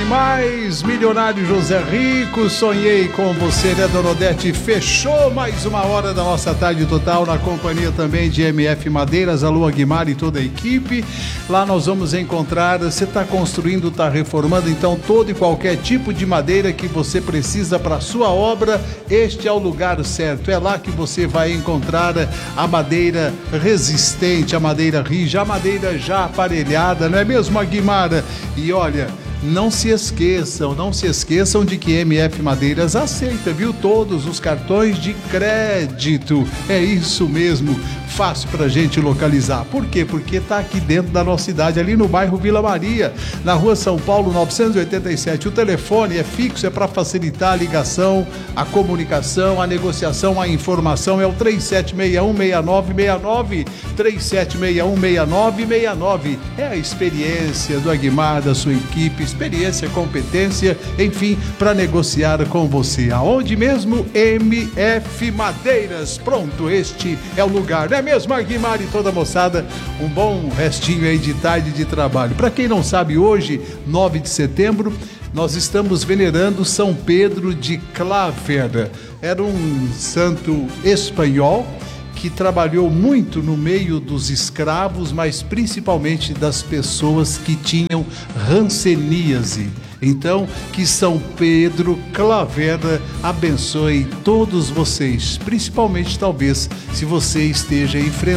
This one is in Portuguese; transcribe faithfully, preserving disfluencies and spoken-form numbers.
demais, milionário José Rico, sonhei com você, né, Dona Odete? Fechou mais uma hora da nossa tarde total na companhia também de M F Madeiras, alô Aguimar e toda a equipe. Lá nós vamos encontrar, você está construindo, está reformando, então todo e qualquer tipo de madeira que você precisa para sua obra, este é o lugar certo. É lá que você vai encontrar a madeira resistente, a madeira rija, a madeira já aparelhada, não é mesmo, Aguimar? E olha, não se esqueçam, não se esqueçam de que M F Madeiras aceita, viu, todos os cartões de crédito. É isso mesmo, fácil pra gente localizar. Por quê? Porque tá aqui dentro da nossa cidade, ali no bairro Vila Maria, na rua São Paulo novecentos e oitenta e sete. O telefone é fixo, é para facilitar a ligação, a comunicação, a negociação, a informação. É o três sete seis um, seis nove seis nove, três sete seis um, seis nove seis nove. É a experiência do Aguimar, da sua equipe, experiência, competência, enfim, para negociar com você. Aonde mesmo? M F Madeiras. Pronto, este é o lugar, não é mesmo, Aguimar e toda a moçada? Um bom restinho aí de tarde de trabalho. Para quem não sabe, hoje, nove de setembro, nós estamos venerando São Pedro de Claver. Era um santo espanhol que trabalhou muito no meio dos escravos, mas principalmente das pessoas que tinham hanseníase. Então, que São Pedro Claver abençoe todos vocês, principalmente talvez se você esteja enfrentando